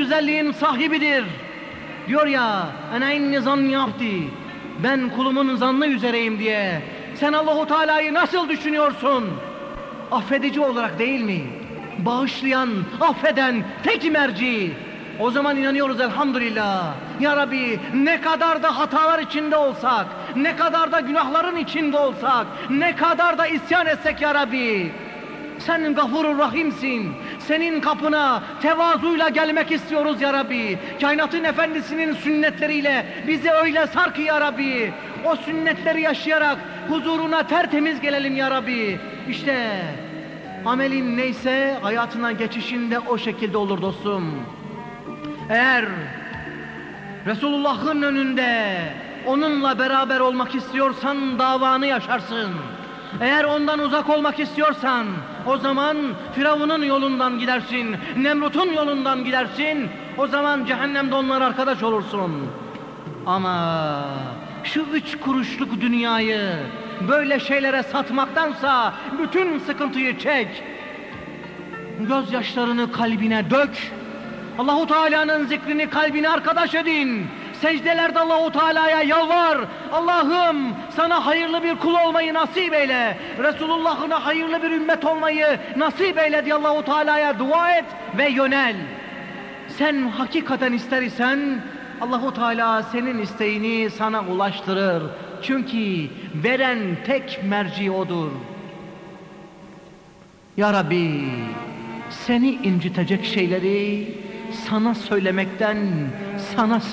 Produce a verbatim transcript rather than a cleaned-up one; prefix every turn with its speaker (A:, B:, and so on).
A: güzelliğin sahibidir. Diyor ya, ene inni zanni abdi, ben kulumun zannı üzereyim diye. Sen Allahu Teala'yı nasıl düşünüyorsun? Affedici olarak değil mi? Bağışlayan, affeden tek merci. O zaman inanıyoruz elhamdülillah. Ya Rabbi, ne kadar da hatalar içinde olsak, ne kadar da günahların içinde olsak, ne kadar da isyan etsek ya Rabbi, sen Gafurur Rahim'sin. Senin kapına tevazuyla gelmek istiyoruz ya Rabbi. Kainatın Efendisi'nin sünnetleriyle bizi öyle sar ki ya Rabbi, o sünnetleri yaşayarak huzuruna tertemiz gelelim ya Rabbi. İşte amelin neyse hayatına geçişinde o şekilde olur dostum. Eğer Resulullah'ın önünde onunla beraber olmak istiyorsan davanı yaşarsın. Eğer ondan uzak olmak istiyorsan o zaman Firavun'un yolundan gidersin, Nemrut'un yolundan gidersin. O zaman cehennemde onlara arkadaş olursun. Ama şu üç kuruşluk dünyayı böyle şeylere satmaktansa bütün sıkıntıyı çek. Gözyaşlarını kalbine dök. Allahu Teala'nın zikrini kalbine arkadaş edin. Secdelerde Allahu Teala'ya yalvar. Allah'ım sana hayırlı bir kul olmayı nasip eyle. Resulullah'ına hayırlı bir ümmet olmayı nasip eyle diye Allahu Teala'ya dua et ve yönel. Sen hakikaten ister isen Allahu Teala senin isteğini sana ulaştırır. Çünkü veren tek merci odur. Ya Rabbi, seni incitecek şeyleri sana söylemekten, sana